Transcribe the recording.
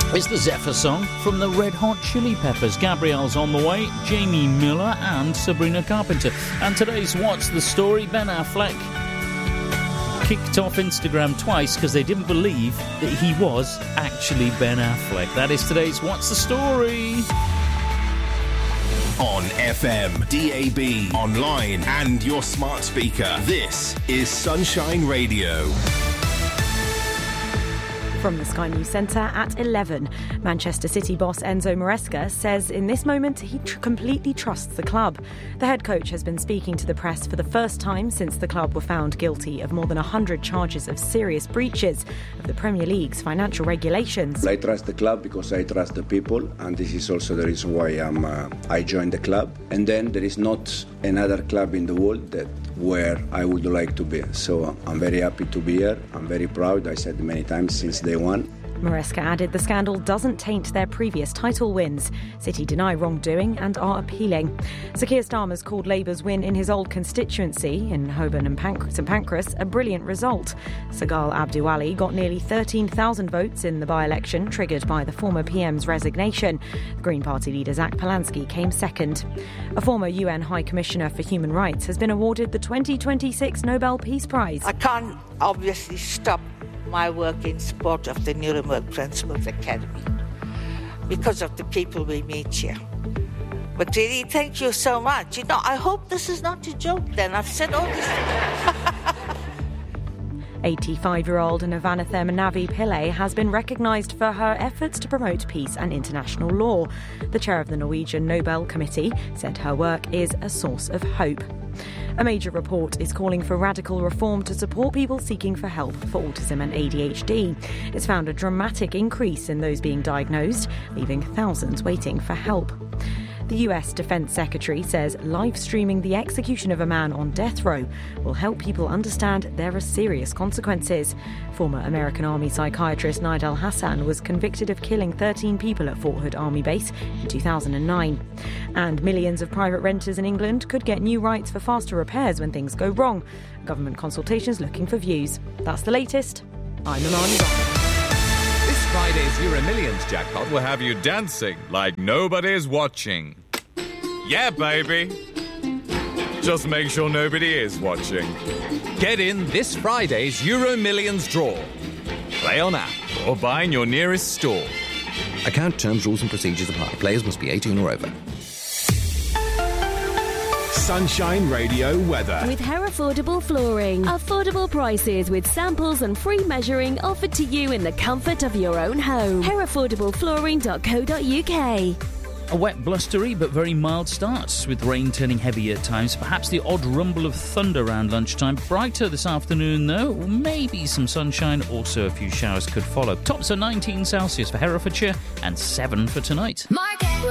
It's the Zephyr song from the Red Hot Chili Peppers. Gabrielle's on the way, Jamie Miller and Sabrina Carpenter. And today's What's the Story? Ben Affleck kicked off Instagram twice because they didn't believe that he was actually Ben Affleck. That is today's What's the Story? On FM, DAB, online and your smart speaker. This is Sunshine Radio. From the Sky News Centre at 11, Manchester City boss Enzo Maresca says in this moment he completely trusts the club. The head coach has been speaking to the press for the first time since the club were found guilty of more than 100 charges of serious breaches of the Premier League's financial regulations. I trust the club because I trust the people, and this is also the reason why I joined the club. And then there is not another club in the world where I would like to be. So I'm very happy to be here. I'm very proud. I said many times since day one. Maresca added the scandal doesn't taint their previous title wins. City deny wrongdoing and are appealing. Sir Keir Starmer's called Labour's win in his old constituency in Holborn and St Pancras a brilliant result. Sagal Abdouali got nearly 13,000 votes in the by-election triggered by the former PM's resignation. The Green Party leader Zach Polansky came second. A former UN High Commissioner for Human Rights has been awarded the 2026 Nobel Peace Prize. I can't obviously stop my work in support of the Nuremberg Principles Academy because of the people we meet here. But really, thank you so much. You know, I hope this is not a joke then. I've said all this. 85-year-old Navanatham Navi Pillay has been recognised for her efforts to promote peace and international law. The chair of the Norwegian Nobel Committee said her work is a source of hope. A major report is calling for radical reform to support people seeking for help for autism and ADHD. It's found a dramatic increase in those being diagnosed, leaving thousands waiting for help. The US Defense Secretary says live streaming the execution of a man on death row will help people understand there are serious consequences. Former American Army psychiatrist Nidal Hassan was convicted of killing 13 people at Fort Hood Army Base in 2009. And millions of private renters in England could get new rights for faster repairs when things go wrong. Government consultations looking for views. That's the latest. I'm Imani Rock. This Friday's Euro Millions jackpot will have you dancing like nobody's watching. Yeah, baby. Just make sure nobody is watching. Get in this Friday's Euro Millions draw. Play on app or buy in your nearest store. Account terms, rules and procedures apply. Players must be 18 or over. Sunshine Radio weather. With Herefordable Flooring. Affordable prices with samples and free measuring offered to you in the comfort of your own home. Herefordablepflooring.co.uk. A wet, blustery but very mild start, with rain turning heavy at times. Perhaps the odd rumble of thunder around lunchtime. Brighter this afternoon, though. Maybe some sunshine. Also, a few showers could follow. Tops are 19 Celsius for Herefordshire and 7 for tonight.